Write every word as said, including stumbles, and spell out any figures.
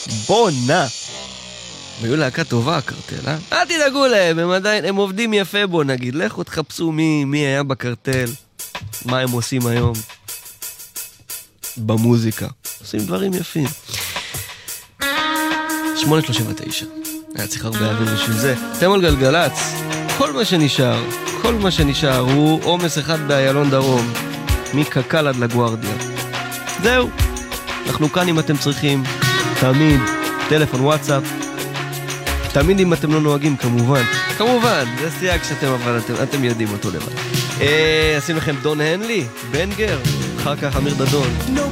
בונה. והיו להקה טובה, הקרטל, אה? אל תדאגו להם, הם עדיין, הם עובדים יפה, בוא נגיד. לכו תחפשו מי, מי היה בקרטל, מה הם עושים היום במוזיקה. עושים דברים יפים. שמונה שלושים ותשע. היה צריך הרבה אוויר בשביל זה. אתם על גלגלץ. כל מה שנשאר, כל מה שנשאר הוא עומס אחד באיילון דרום, מקקל עד לגוארדיה. זהו. אנחנו כאן אם אתם צריכים. תמיד. טלפון, וואטסאפ. תמיד אם אתם לא נוהגים, כמובן. כמובן, זה סייג שאתם, אבל אתם, אתם יודעים אותו לבד. אה, עשים לכם דון הנלי, בנגר, אחר כך אמיר דדון.